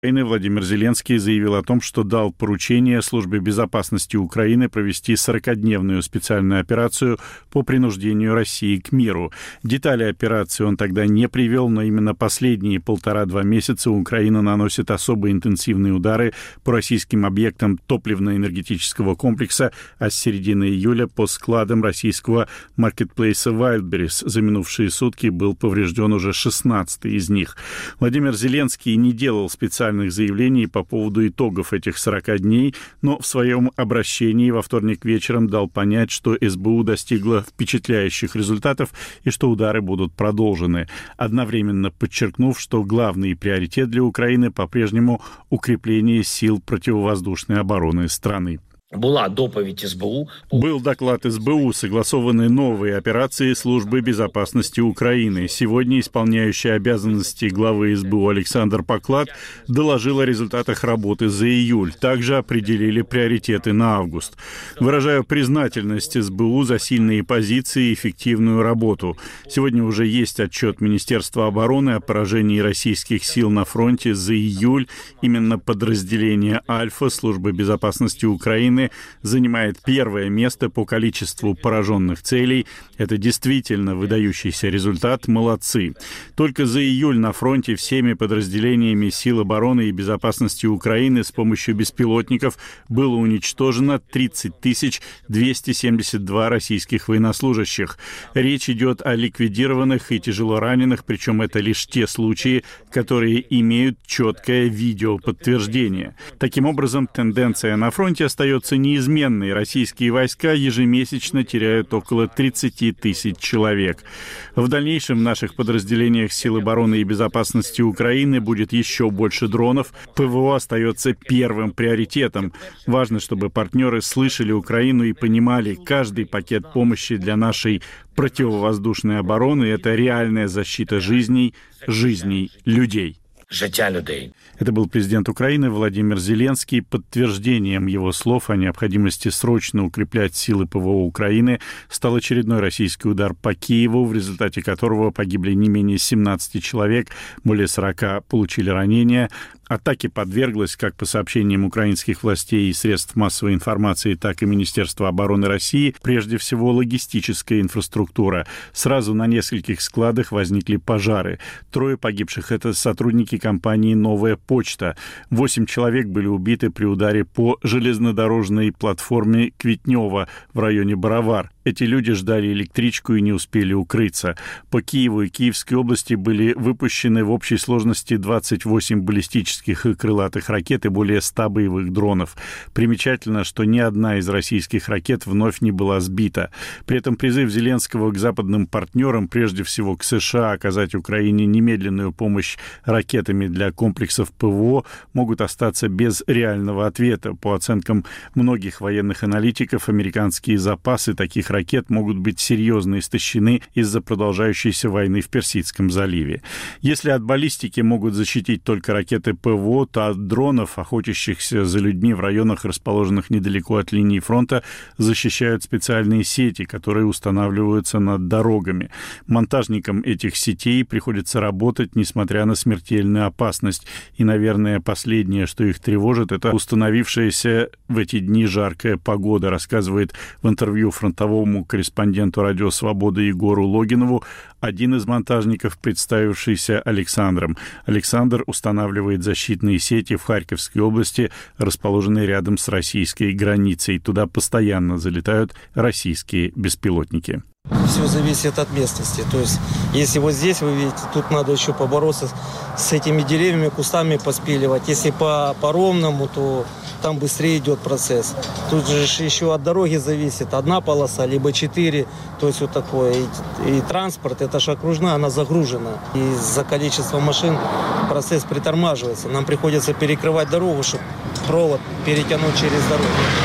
Владимир Зеленский заявил о том, что дал поручение Службе безопасности Украины провести 40-дневную специальную операцию по принуждению России к миру. Детали операции он тогда не привел, но именно последние 1,5-2 месяца Украина наносит особо интенсивные удары по российским объектам топливно-энергетического комплекса, а с середины июля по складам российского маркетплейса Wildberries. За минувшие сутки был поврежден уже 16-й из них. Владимир Зеленский не делал специальных заявлений по поводу итогов этих 40 дней, но в своем обращении во вторник вечером дал понять, что СБУ достигла впечатляющих результатов и что удары будут продолжены, одновременно подчеркнув, что главный приоритет для Украины по-прежнему укрепление сил противовоздушной обороны страны. Был доклад СБУ, согласованы новые операции Службы безопасности Украины. Сегодня исполняющий обязанности главы СБУ Александр Поклад доложил о результатах работы за июль. Также определили приоритеты на август. Выражаю признательность СБУ за сильные позиции и эффективную работу. Сегодня уже есть отчет Министерства обороны о поражении российских сил на фронте за июль. Именно подразделение «Альфа» Службы безопасности Украины занимает первое место по количеству пораженных целей. Это действительно выдающийся результат. Молодцы. Только за июль на фронте всеми подразделениями сил обороны и безопасности Украины с помощью беспилотников было уничтожено 30 272 российских военнослужащих. Речь идет о ликвидированных и тяжело раненых, причем это лишь те случаи, которые имеют четкое видеоподтверждение. Таким образом, тенденция на фронте остается неизменной. Российские войска ежемесячно теряют около 30 тысяч человек. В дальнейшем в наших подразделениях сил обороны и безопасности Украины будет еще больше дронов. ПВО остается первым приоритетом. Важно, чтобы партнеры слышали Украину и понимали, каждый пакет помощи для нашей противовоздушной обороны — это реальная защита жизней людей. Это был президент Украины Владимир Зеленский. Подтверждением его слов о необходимости срочно укреплять силы ПВО Украины стал очередной российский удар по Киеву, в результате которого погибли не менее 17 человек, более 40 получили ранения. Атаке подверглась, как по сообщениям украинских властей и средств массовой информации, так и Министерства обороны России, прежде всего логистическая инфраструктура. Сразу на нескольких складах возникли пожары. 3 погибших — это сотрудники компании «Новая почта». 8 человек были убиты при ударе по железнодорожной платформе Квитнева в районе Боровар. Эти люди ждали электричку и не успели укрыться. По Киеву и Киевской области были выпущены в общей сложности 28 баллистических и крылатых ракет и более 100 боевых дронов. Примечательно, что ни одна из российских ракет вновь не была сбита. При этом призыв Зеленского к западным партнерам, прежде всего к США, оказать Украине немедленную помощь ракетами для комплексов ПВО, могут остаться без реального ответа. По оценкам многих военных аналитиков, американские запасы таких ракет могут быть серьезно истощены из-за продолжающейся войны в Персидском заливе. Если от баллистики могут защитить только ракеты ПВО, то от дронов, охотящихся за людьми в районах, расположенных недалеко от линии фронта, защищают специальные сети, которые устанавливаются над дорогами. Монтажникам этих сетей приходится работать, несмотря на смертельную опасность. И, наверное, последнее, что их тревожит, это установившаяся в эти дни жаркая погода, рассказывает в интервью фронтовому корреспонденту «Радио Свобода» Егору Логинову один из монтажников, представившийся Александром. Александр устанавливает защитные сети в Харьковской области, расположенные рядом с российской границей. Туда постоянно залетают российские беспилотники. Все зависит от местности. То есть, если вот здесь, вы видите, тут надо еще побороться с этими деревьями, кустами поспиливать. Если по ровному, то там быстрее идет процесс. Тут же еще от дороги зависит. 1 полоса, либо 4. То есть вот такое. И транспорт, это же окружная, она загружена. И из-за количества машин процесс притормаживается. Нам приходится перекрывать дорогу, чтобы провод перетянуть через дорогу.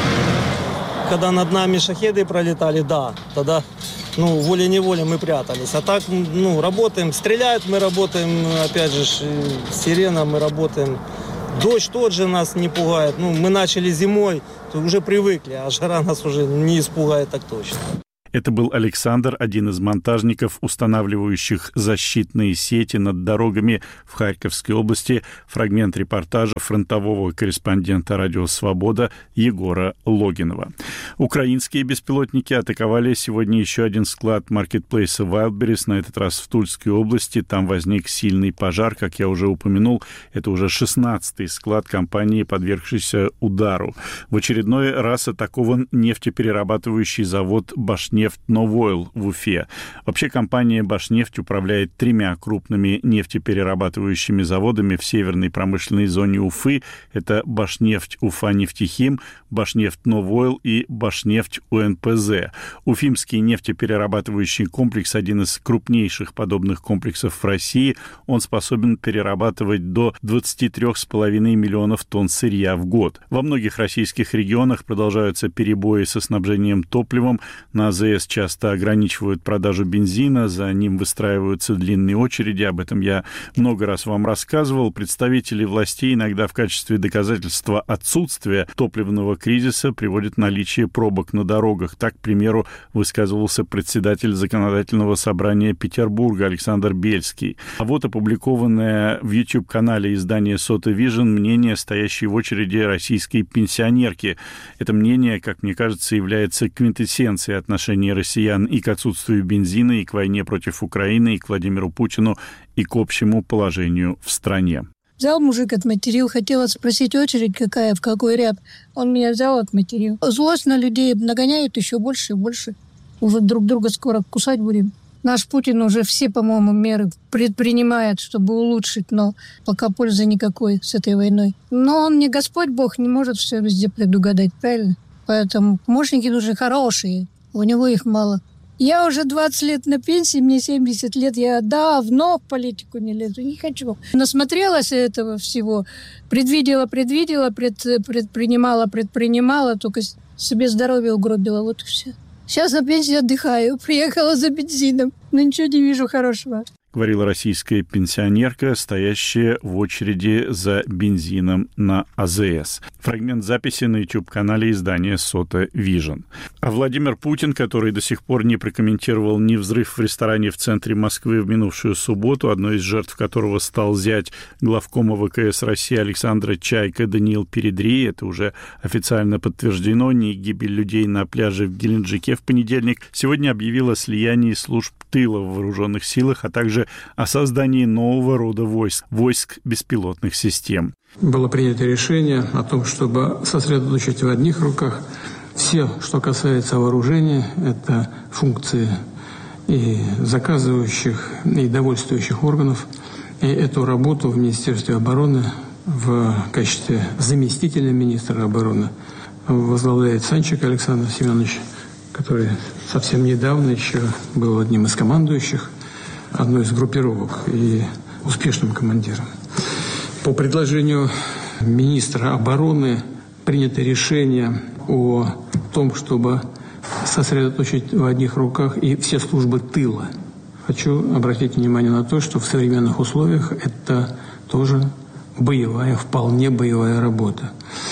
Когда над нами шахеды пролетали, да, тогда волей-неволей мы прятались. А так, работаем, стреляют, мы работаем, опять же, сирена, мы работаем. Дождь тот же нас не пугает. Мы начали зимой, то уже привыкли, а жара нас уже не испугает так точно. Это был Александр, один из монтажников, устанавливающих защитные сети над дорогами в Харьковской области. Фрагмент репортажа фронтового корреспондента «Радио Свобода» Егора Логинова. Украинские беспилотники атаковали сегодня еще один склад маркетплейса Wildberries, на этот раз в Тульской области. Там возник сильный пожар, как я уже упомянул. Это уже 16-й склад компании, подвергшийся удару. В очередной раз атакован нефтеперерабатывающий завод «Башнефть Новойл» в Уфе. Вообще компания «Башнефть» управляет 3 крупными нефтеперерабатывающими заводами в северной промышленной зоне Уфы. Это «Башнефть Уфа-Нефтехим», «Башнефть Новойл» и «Башнефть УНПЗ». Уфимский нефтеперерабатывающий комплекс – один из крупнейших подобных комплексов в России. Он способен перерабатывать до 23,5 миллионов тонн сырья в год. Во многих российских регионах продолжаются перебои со снабжением топливом. На АЗС часто ограничивают продажу бензина, за ним выстраиваются длинные очереди. Об этом я много раз вам рассказывал. Представители властей иногда в качестве доказательства отсутствия топливного кризиса приводят наличие пробок на дорогах. Так, к примеру, высказывался председатель Законодательного собрания Петербурга Александр Бельский. А вот опубликованное в YouTube-канале издания «Сота Вижн» мнение, стоящей в очереди российской пенсионерки. Это мнение, как мне кажется, является квинтэссенцией отношений россиян и к отсутствию бензина, и к войне против Украины, и к Владимиру Путину, и к общему положению в стране. Взял мужик, отматерил, хотела спросить очередь какая, в какой ряд. Он меня взял, отматерил. Злость на людей нагоняют еще больше и больше. Уже друг друга скоро кусать будем. Наш Путин уже все, по-моему, меры предпринимает, чтобы улучшить, но пока пользы никакой с этой войной. Но он не Господь Бог, не может все везде предугадать, правильно? Поэтому помощники нужны хорошие. У него их мало. Я уже 20 лет на пенсии, мне 70 лет. Я давно в политику не лезу, не хочу. Насмотрелась этого всего. Предвидела, предпринимала, только себе здоровье угробила. Вот и все. Сейчас на пенсии отдыхаю. Приехала за бензином. Но ничего не вижу хорошего. Говорила российская пенсионерка, стоящая в очереди за бензином на АЗС. Фрагмент записи на YouTube-канале издания «Сота Вижн». А Владимир Путин, который до сих пор не прокомментировал ни взрыв в ресторане в центре Москвы в минувшую субботу, одной из жертв которого стал зять главкома ВКС России Александра Чайка Даниил Передри, это уже официально подтверждено, ни гибель людей на пляже в Геленджике в понедельник, сегодня объявил о слиянии служб тыла в вооруженных силах, а также о создании нового рода войск беспилотных систем. Было принято решение о том, чтобы сосредоточить в одних руках все, что касается вооружения, это функции и заказывающих, и довольствующих органов. И эту работу в Министерстве обороны в качестве заместителя министра обороны возглавляет Санчик Александр Семенович, который совсем недавно еще был одним из командующих одной из группировок и успешным командиром. По предложению министра обороны принято решение о том, чтобы сосредоточить в одних руках и все службы тыла. Хочу обратить внимание на то, что в современных условиях это тоже боевая, вполне боевая работа.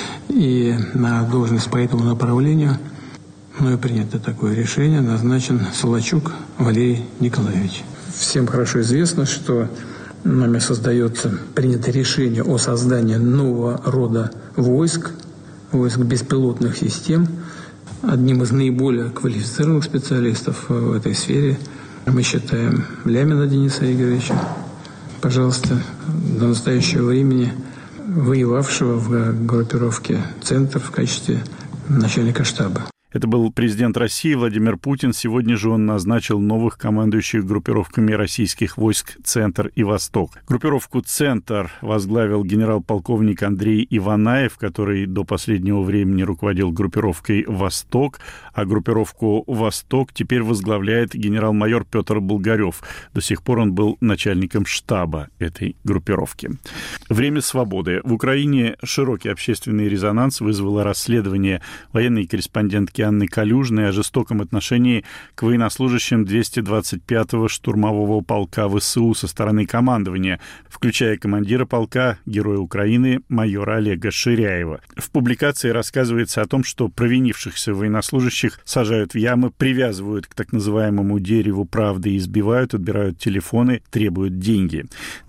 И на должность по этому направлению мною принято такое решение, назначен Солочук Валерий Николаевич. Всем хорошо известно, что нами принято решение о создании нового рода войск беспилотных систем. Одним из наиболее квалифицированных специалистов в этой сфере мы считаем Лямина Дениса Игоревича, пожалуйста, до настоящего времени воевавшего в группировке «Центр» в качестве начальника штаба. Это был президент России Владимир Путин. Сегодня же он назначил новых командующих группировками российских войск «Центр» и «Восток». Группировку «Центр» возглавил генерал-полковник Андрей Иванаев, который до последнего времени руководил группировкой «Восток», а группировку «Восток» теперь возглавляет генерал-майор Петр Болгарев. До сих пор он был начальником штаба этой группировки. Время свободы. В Украине широкий общественный резонанс вызвало расследование военной корреспондентки Анны Калюжной о жестоком отношении к военнослужащим 225-го штурмового полка ВСУ со стороны командования, включая командира полка, героя Украины, майора Олега Ширяева. В публикации рассказывается о том, что провинившихся военнослужащих сажают в ямы, привязывают к так называемому дереву правды, избивают, отбирают телефоны, требуют деньги.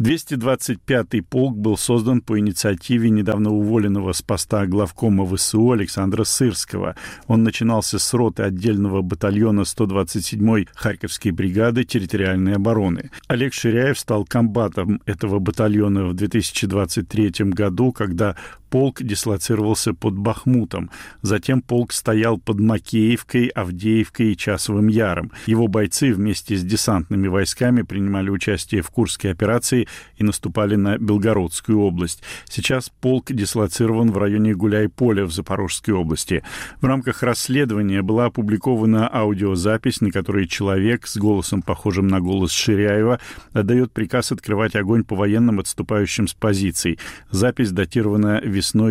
225-й полк был создан по инициативе недавно уволенного с поста главкома ВСУ Александра Сырского. Он начинался с роты отдельного батальона 127-й Харьковской бригады территориальной обороны. Олег Ширяев стал комбатом этого батальона в 2023 году, когда полк дислоцировался под Бахмутом. Затем полк стоял под Макеевкой, Авдеевкой и Часовым Яром. Его бойцы вместе с десантными войсками принимали участие в Курской операции и наступали на Белгородскую область. Сейчас полк дислоцирован в районе Гуляй-Поля в Запорожской области. В рамках расследования была опубликована аудиозапись, на которой человек с голосом, похожим на голос Ширяева, отдает приказ открывать огонь по военным, отступающим с позиций. Запись датирована весной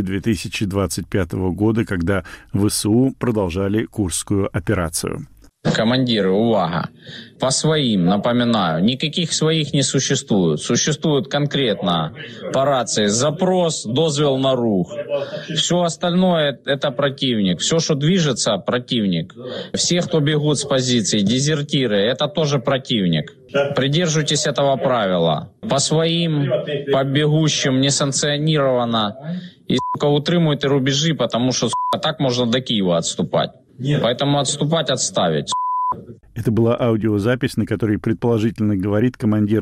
2025 года, когда ВСУ продолжали Курскую операцию. Командиры, увага! По своим, напоминаю, никаких своих не существует. Существует конкретно по рации запрос, дозвел на рух. Все остальное – это противник. Все, что движется – противник. Все, кто бегут с позиций, дезертиры – это тоже противник. Придерживайтесь этого правила. По своим, по бегущим несанкционированно. И, утримуйте рубежи, потому что, так можно до Киева отступать. Поэтому отступать, отставить. Это была аудиозапись, на которой предположительно говорит командир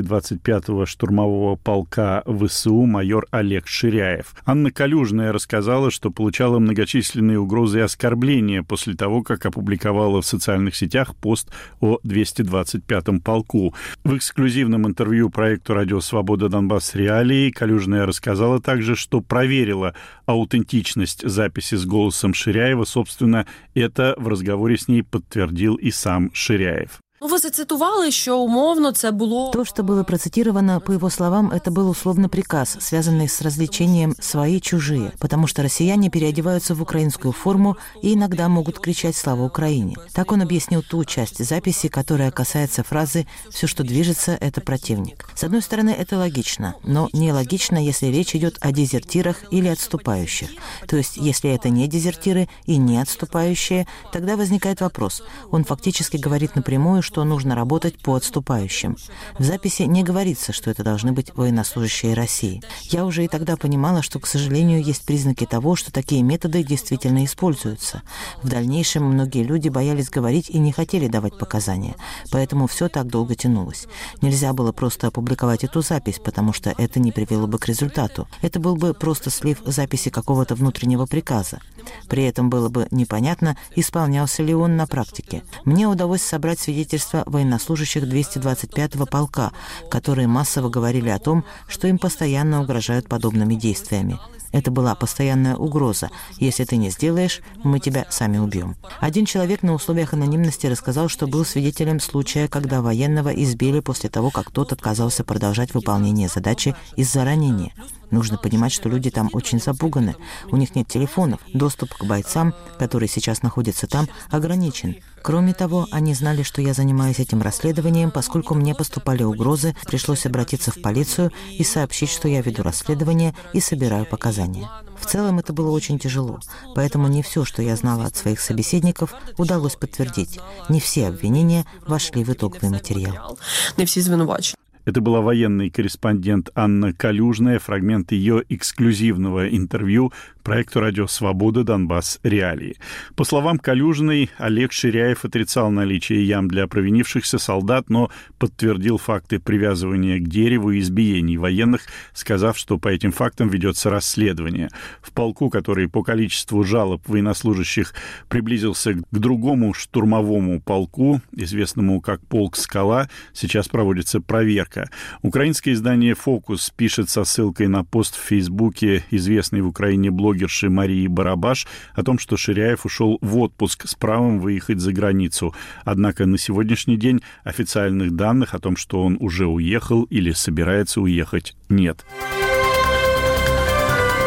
225-го штурмового полка ВСУ майор Олег Ширяев. Анна Калюжная рассказала, что получала многочисленные угрозы и оскорбления после того, как опубликовала в социальных сетях пост о 225-м полку. В эксклюзивном интервью проекту «Радио Свобода Донбасс Реалии» Калюжная рассказала также, что проверила аутентичность записи с голосом Ширяева. Собственно, это в разговоре с ней подтвердил и сам Ширяев. Ви зацитували, що умовно це було... То, что было процитировано, по его словам, это был условный приказ, связанный с развлечением «свои-чужие», потому что россияне переодеваются в украинскую форму и иногда могут кричать «Слава Украине». Так он объяснил ту часть записи, которая касается фразы «все, что движется, это противник». С одной стороны, это логично, но нелогично, если речь идет о дезертирах или отступающих. То есть, если это не дезертиры и не отступающие, тогда возникает вопрос. Он фактически говорит напрямую, что нужно работать по отступающим. В записи не говорится, что это должны быть военнослужащие России. Я уже и тогда понимала, что, к сожалению, есть признаки того, что такие методы действительно используются. В дальнейшем многие люди боялись говорить и не хотели давать показания, поэтому все так долго тянулось. Нельзя было просто опубликовать эту запись, потому что это не привело бы к результату. Это был бы просто слив записи какого-то внутреннего приказа. При этом было бы непонятно, исполнялся ли он на практике. Мне удалось собрать свидетельства военнослужащих 225-го полка, которые массово говорили о том, что им постоянно угрожают подобными действиями. Это была постоянная угроза. Если ты не сделаешь, мы тебя сами убьем. Один человек на условиях анонимности рассказал, что был свидетелем случая, когда военного избили после того, как тот отказался продолжать выполнение задачи из-за ранения. Нужно понимать, что люди там очень запуганы. У них нет телефонов. Доступ к бойцам, которые сейчас находятся там, ограничен. Кроме того, они знали, что я занимаюсь этим расследованием, поскольку мне поступали угрозы, пришлось обратиться в полицию и сообщить, что я веду расследование и собираю показания. В целом это было очень тяжело, поэтому не все, что я знала от своих собеседников, удалось подтвердить. Не все обвинения вошли в итоговый материал. Не все звинувачення. Это была военный корреспондент Анна Калюжная, фрагмент ее эксклюзивного интервью проекту «Радио Свобода Донбасс Реалии». По словам Калюжной, Олег Ширяев отрицал наличие ям для провинившихся солдат, но подтвердил факты привязывания к дереву и избиений военных, сказав, что по этим фактам ведется расследование. В полку, который по количеству жалоб военнослужащих приблизился к другому штурмовому полку, известному как полк «Скала», сейчас проводится проверка. Украинское издание «Фокус» пишет со ссылкой на пост в Фейсбуке известной в Украине блогерши Марии Барабаш о том, что Ширяев ушел в отпуск с правом выехать за границу. Однако на сегодняшний день официальных данных о том, что он уже уехал или собирается уехать, нет.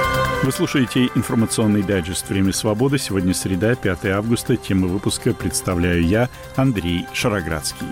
Вы слушаете информационный дайджест «Время свободы». Сегодня среда, 5 августа. Тему выпуска представляю я, Андрей Шароградский.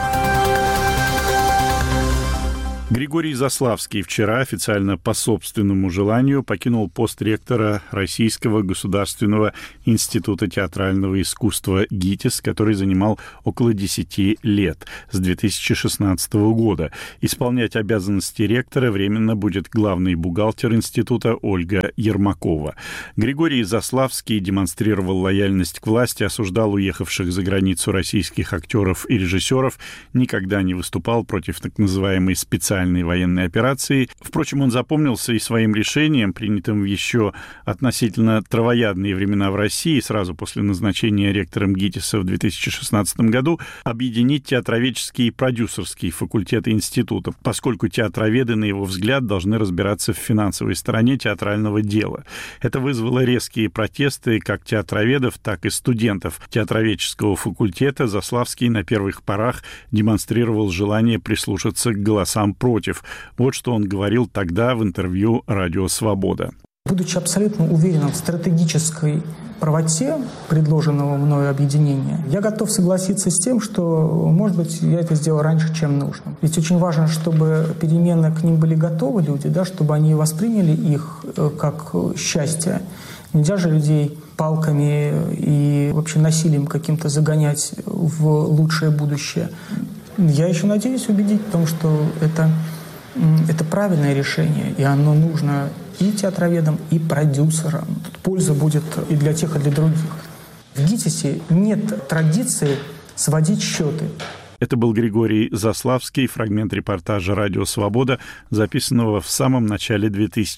Григорий Заславский вчера официально по собственному желанию покинул пост ректора Российского государственного института театрального искусства ГИТИС, который занимал около 10 лет, с 2016 года. Исполнять обязанности ректора временно будет главный бухгалтер института Ольга Ермакова. Григорий Заславский демонстрировал лояльность к власти, осуждал уехавших за границу российских актеров и режиссеров, никогда не выступал против так называемой специальной военной операции. Впрочем, он запомнился и своим решением, принятым в еще относительно травоядные времена в России, сразу после назначения ректором ГИТИСа в 2016 году, объединить театроведческие и продюсерские факультеты института, поскольку театроведы, на его взгляд, должны разбираться в финансовой стороне театрального дела. Это вызвало резкие протесты как театроведов, так и студентов театроведческого факультета. Заславский на первых порах демонстрировал желание прислушаться к голосам против. Вот что он говорил тогда в интервью «Радио Свобода». Будучи абсолютно уверенным в стратегической правоте предложенного мною объединения, я готов согласиться с тем, что, может быть, я это сделал раньше, чем нужно. Ведь очень важно, чтобы перемены к ним были готовы люди, да, чтобы они восприняли их как счастье. Нельзя же людей палками и вообще насилием каким-то загонять в лучшее будущее. Я еще надеюсь убедить в том, что это правильное решение, и оно нужно и театроведам, и продюсерам. Тут польза будет и для тех, и для других. В ГИТИСе нет традиции сводить счеты. Это был Григорий Заславский, фрагмент репортажа «Радио Свобода», записанного в самом начале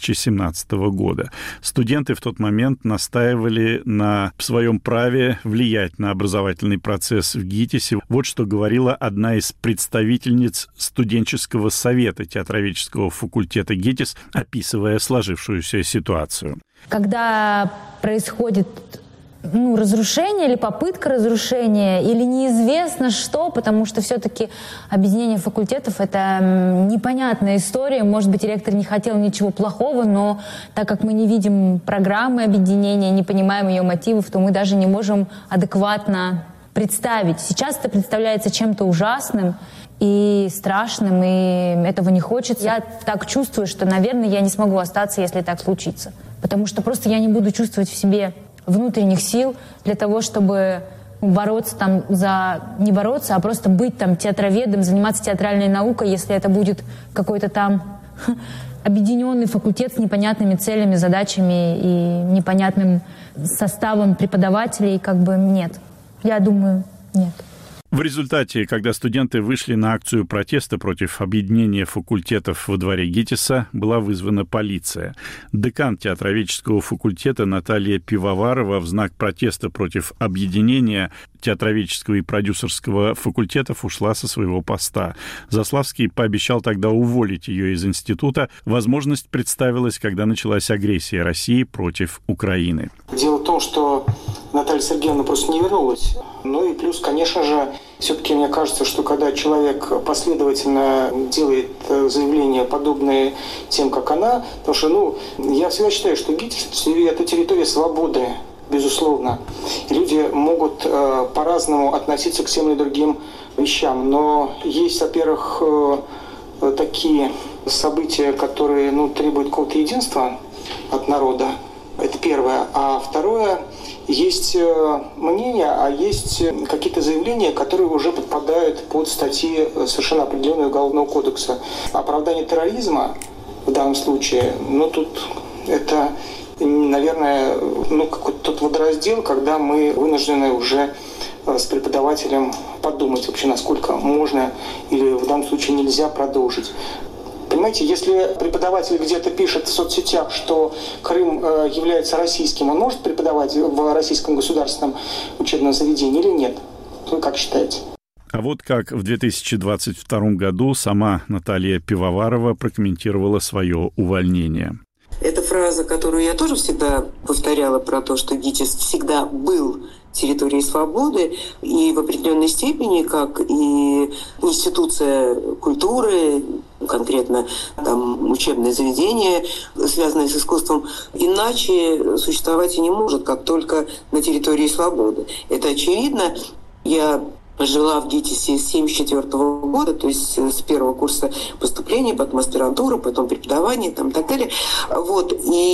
2017 года. Студенты в тот момент настаивали на своем праве влиять на образовательный процесс в ГИТИСе. Вот что говорила одна из представительниц студенческого совета театроведческого факультета ГИТИС, описывая сложившуюся ситуацию. Когда происходит разрушение или попытка разрушения, или неизвестно что, потому что все-таки объединение факультетов — это непонятная история. Может быть, ректор не хотел ничего плохого, но так как мы не видим программы объединения, не понимаем ее мотивов, то мы даже не можем адекватно представить. Сейчас это представляется чем-то ужасным и страшным, и этого не хочется. Я так чувствую, что, наверное, я не смогу остаться, если так случится. Потому что просто я не буду чувствовать в себе внутренних сил для того, чтобы бороться там не бороться, а просто быть там театроведом, заниматься театральной наукой, если это будет какой-то там объединенный факультет с непонятными целями, задачами и непонятным составом преподавателей, нет. Я думаю, нет. В результате, когда студенты вышли на акцию протеста против объединения факультетов во дворе ГИТИСа, была вызвана полиция. Декан театроведческого факультета Наталья Пивоварова в знак протеста против объединения театроведческого и продюсерского факультетов ушла со своего поста. Заславский пообещал тогда уволить ее из института. Возможность представилась, когда началась агрессия России против Украины. Дело в том, что Наталья Сергеевна просто не вернулась. Ну и плюс, конечно же, все-таки мне кажется, что когда человек последовательно делает заявления, подобные тем, как она, потому что, я всегда считаю, что ГИТИС – это территория свободы, безусловно. Люди могут по-разному относиться к тем или другим вещам, но есть, во-первых, такие события, которые требуют какого-то единства от народа. Это первое. А второе, есть мнение, а есть какие-то заявления, которые уже подпадают под статьи совершенно определенного Уголовного кодекса. Оправдание терроризма в данном случае, тут это, наверное, какой-то тот водораздел, когда мы вынуждены уже с преподавателем подумать вообще, насколько можно или в данном случае нельзя продолжить. Понимаете, если преподаватель где-то пишет в соцсетях, что Крым является российским, он может преподавать в российском государственном учебном заведении или нет? Вы как считаете? А вот как в 2022 году сама Наталья Пивоварова прокомментировала свое увольнение. Это фраза, которую я тоже всегда повторяла, про то, что ГИТИС всегда был территорией свободы, и в определенной степени, как и институция культуры, конкретно там учебное заведение, связанное с искусством, иначе существовать и не может, как только на территории свободы. Это очевидно. Я жила в ГИТИСе с 1974 года, то есть с первого курса поступления, потом аспирантура, потом преподавание там, и так далее. Вот.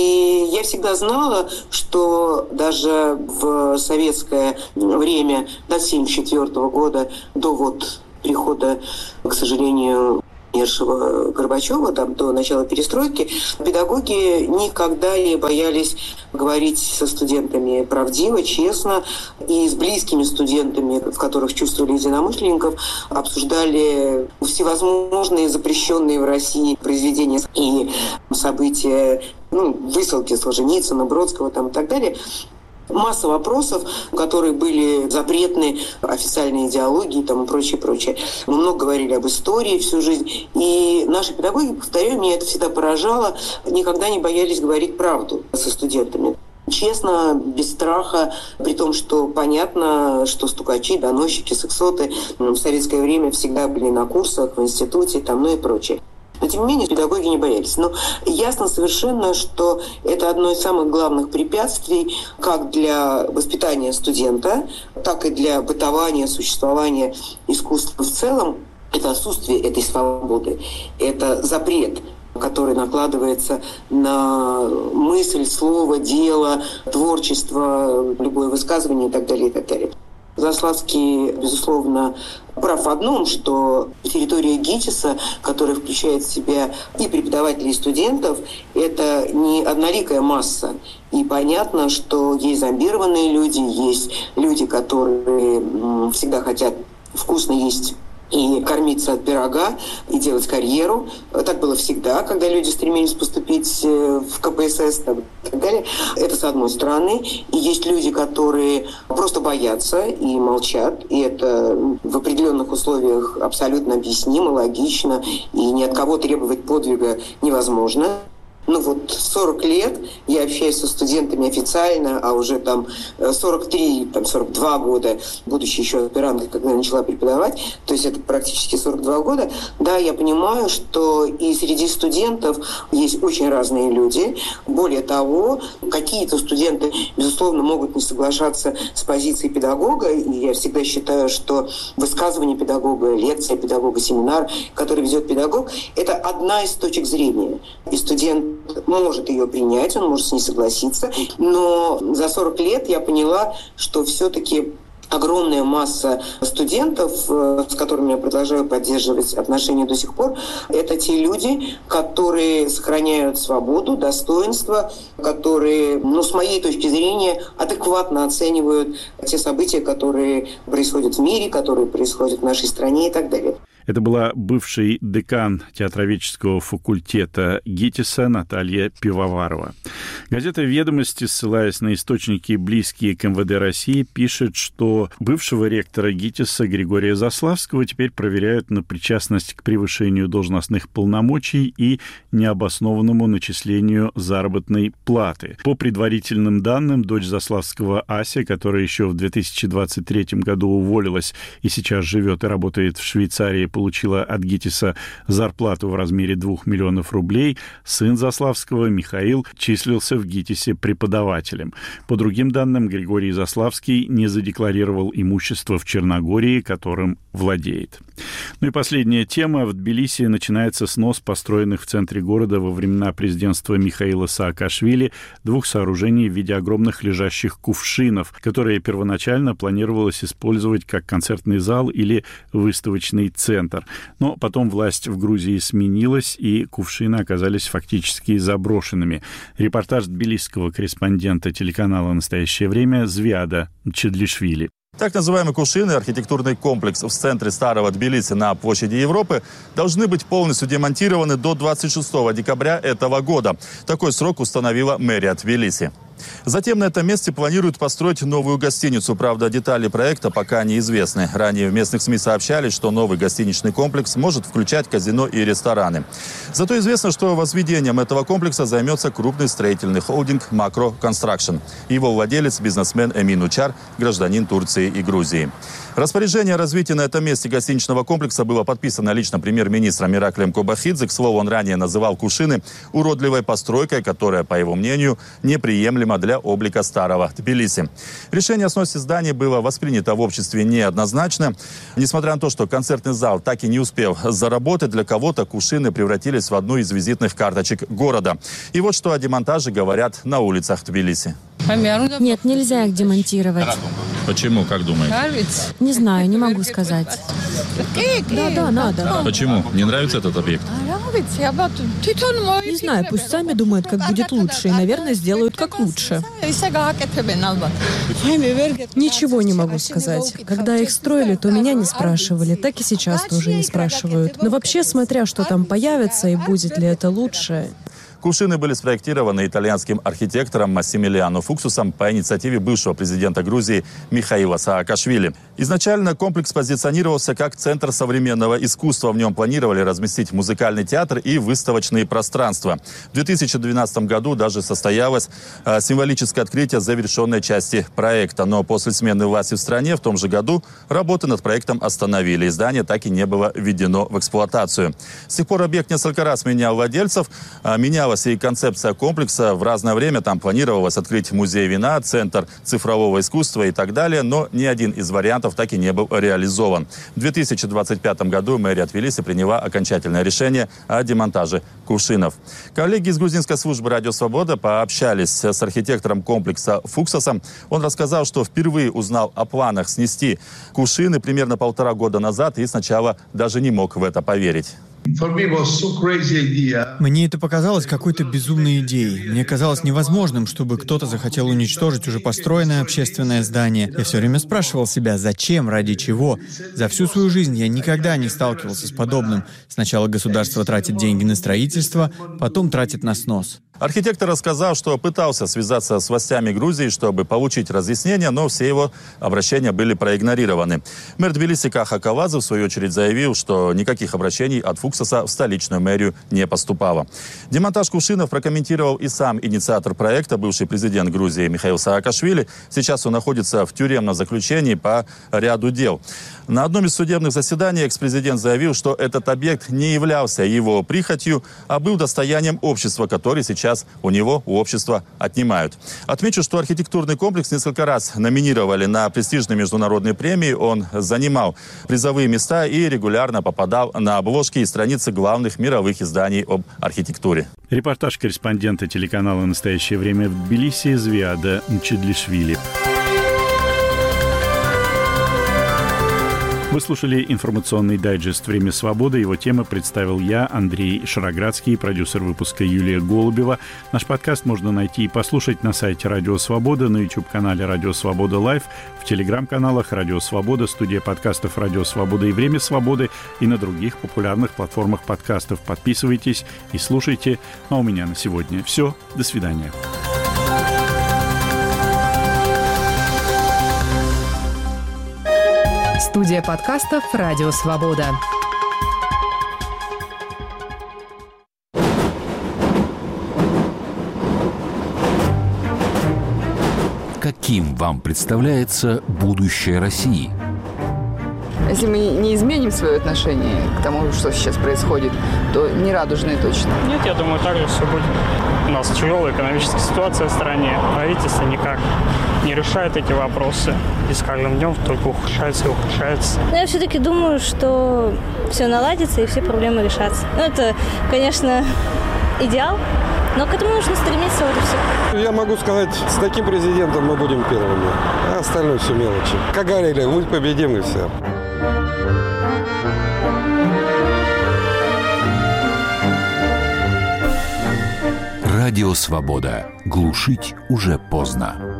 И я всегда знала, что даже в советское время, до 1974 года, до прихода, к сожалению, умершего Горбачева, до начала перестройки, педагоги никогда не боялись говорить со студентами правдиво, честно, и с близкими студентами, в которых чувствовали единомышленников, обсуждали всевозможные запрещенные в России произведения и события, высылки Солженицына, Бродского и так далее. Масса вопросов, которые были запретны официальной идеологией и прочее. Мы много говорили об истории всю жизнь. И наши педагоги, повторяю, меня это всегда поражало, никогда не боялись говорить правду со студентами. Честно, без страха, при том, что понятно, что стукачи, доносчики, сексоты в советское время всегда были на курсах, в институте, и прочее. Но, тем не менее, педагоги не боялись. Но ясно совершенно, что это одно из самых главных препятствий как для воспитания студента, так и для бытования, существования искусства в целом. Это отсутствие этой свободы, это запрет, который накладывается на мысль, слово, дело, творчество, любое высказывание и так далее, и так далее. Заславский, безусловно, прав в одном, что территория ГИТИСа, которая включает в себя и преподавателей, и студентов, это не одноликая масса. И понятно, что есть зомбированные люди, есть люди, которые всегда хотят вкусно есть и кормиться от пирога, и делать карьеру. Так было всегда, когда люди стремились поступить в КПСС и так далее. Это с одной стороны. И есть люди, которые просто боятся и молчат. И это в определенных условиях абсолютно объяснимо, логично. И ни от кого требовать подвига невозможно. 40 лет я общаюсь со студентами официально, а уже 43, 42 года, будучи еще аспиранткой, когда я начала преподавать, то есть это практически 42 года, да, я понимаю, что и среди студентов есть очень разные люди. Более того, какие-то студенты, безусловно, могут не соглашаться с позицией педагога, и я всегда считаю, что высказывание педагога, лекция педагога, семинар, который ведет педагог, это одна из точек зрения. И студент может ее принять, он может с ней согласиться, но за 40 лет я поняла, что все-таки огромная масса студентов, с которыми я продолжаю поддерживать отношения до сих пор, это те люди, которые сохраняют свободу, достоинство, которые, с моей точки зрения, адекватно оценивают те события, которые происходят в мире, которые происходят в нашей стране и так далее. Это была бывший декан театроведческого факультета ГИТИСа Наталья Пивоварова. Газета «Ведомости», ссылаясь на источники, близкие к МВД России, пишет, что бывшего ректора ГИТИСа Григория Заславского теперь проверяют на причастность к превышению должностных полномочий и необоснованному начислению заработной платы. По предварительным данным, дочь Заславского Ася, которая еще в 2023 году уволилась и сейчас живет и работает в Швейцарии, получила от ГИТИСа зарплату в размере 2 миллионов рублей. Сын Заславского, Михаил, числился в ГИТИСе преподавателем. По другим данным, Григорий Заславский не задекларировал имущество в Черногории, которым владеет. И последняя тема. В Тбилиси начинается снос построенных в центре города во времена президентства Михаила Саакашвили 2 сооружений в виде огромных лежащих кувшинов, которые первоначально планировалось использовать как концертный зал или выставочный центр. Но потом власть в Грузии сменилась, и кувшины оказались фактически заброшенными. Репортаж тбилисского корреспондента телеканала «Настоящее время» Звиада Чедлишвили. Так называемые кувшины, архитектурный комплекс в центре старого Тбилиси на площади Европы, должны быть полностью демонтированы до 26 декабря этого года. Такой срок установила мэрия Тбилиси. Затем на этом месте планируют построить новую гостиницу. Правда, детали проекта пока неизвестны. Ранее в местных СМИ сообщали, что новый гостиничный комплекс может включать казино и рестораны. Зато известно, что возведением этого комплекса займется крупный строительный холдинг «Макро Констракшн». Его владелец – бизнесмен Эмин Учар, гражданин Турции и Грузии. Распоряжение о развитии на этом месте гостиничного комплекса было подписано лично премьер-министром Ираклием Кобахидзе. К слову, он ранее называл Кушины уродливой постройкой, которая, по его мнению, неприемлема для облика старого Тбилиси. Решение о сносе здания было воспринято в обществе неоднозначно. Несмотря на то, что концертный зал так и не успел заработать, для кого-то Кушины превратились в одну из визитных карточек города. И вот что о демонтаже говорят на улицах Тбилиси. Нет, нельзя их демонтировать. Почему, как думаете? Не знаю, не могу сказать. Да, надо. Почему? Не нравится этот объект? Не знаю, пусть сами думают, как будет лучше, и, наверное, сделают как лучше. Ничего не могу сказать. Когда их строили, то меня не спрашивали, так и сейчас тоже не спрашивают. Но вообще, смотря что там появится и будет ли это лучше... Кушины были спроектированы итальянским архитектором Массимилиано Фуксусом по инициативе бывшего президента Грузии Михаила Саакашвили. Изначально комплекс позиционировался как центр современного искусства. В нем планировали разместить музыкальный театр и выставочные пространства. В 2012 году даже состоялось символическое открытие завершенной части проекта. Но после смены власти в стране в том же году работы над проектом остановили. И здание так и не было введено в эксплуатацию. С тех пор объект несколько раз менял владельцев, менялась и концепция комплекса. В разное время там планировалось открыть музей вина, центр цифрового искусства и так далее, но ни один из вариантов так и не был реализован. В 2025 году мэрия Тбилиси приняла окончательное решение о демонтаже Кушинов. Коллеги из грузинской службы «Радио Свобода» пообщались с архитектором комплекса Фуксусом. Он рассказал, что впервые узнал о планах снести Кушины примерно 1,5 года назад и сначала даже не мог в это поверить. Мне это показалось какой-то безумной идеей. Мне казалось невозможным, чтобы кто-то захотел уничтожить уже построенное общественное здание. Я все время спрашивал себя, зачем, ради чего. За всю свою жизнь я никогда не сталкивался с подобным. Сначала государство тратит деньги на строительство, потом тратит на снос. Архитектор рассказал, что пытался связаться с властями Грузии, чтобы получить разъяснения, но все его обращения были проигнорированы. Мэр Тбилиси Каха Кавадзе, в свою очередь, заявил, что никаких обращений от Фуксуса в столичную мэрию не поступало. Демонтаж Кушинов прокомментировал и сам инициатор проекта, бывший президент Грузии Михаил Саакашвили. Сейчас он находится в тюремном заключении по ряду дел. На одном из судебных заседаний экс-президент заявил, что этот объект не являлся его прихотью, а был достоянием общества, который сейчас у него, у общества, отнимают. Отмечу, что архитектурный комплекс несколько раз номинировали на престижные международные премии. Он занимал призовые места и регулярно попадал на обложки и страницы главных мировых изданий об архитектуре. Репортаж корреспондента телеканала «Настоящее время» в Тбилиси Звиада Мчедлишвили. Вы слушали информационный дайджест «Время свободы». Его темы представил я, Андрей Шароградский, продюсер выпуска Юлия Голубева. Наш подкаст можно найти и послушать на сайте «Радио Свобода», на YouTube-канале «Радио Свобода Лайв», в телеграм-каналах «Радио Свобода», студия подкастов «Радио Свобода» и «Время свободы» и на других популярных платформах подкастов. Подписывайтесь и слушайте. А у меня на сегодня все. До свидания. Студия подкастов «Радио Свобода». Каким вам представляется будущее России? Если мы не изменим свое отношение к тому, что сейчас происходит, то не радужное точно. Нет, я думаю, так же все будет. У нас тяжелая экономическая ситуация в стране. Правительство никак не решает эти вопросы. И с каждым днем только ухудшается и ухудшается. Но я все-таки думаю, что все наладится и все проблемы решатся. Ну, это, конечно, идеал, но к этому нужно стремиться, вот и все. Я могу сказать, с таким президентом мы будем первыми, а остальное все мелочи. Как говорили, мы победим и все. Радио Свобода. Глушить уже поздно.